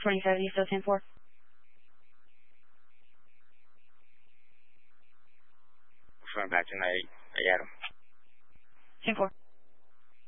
27, you still 10-4? Referring back to night, Adam. 10-4.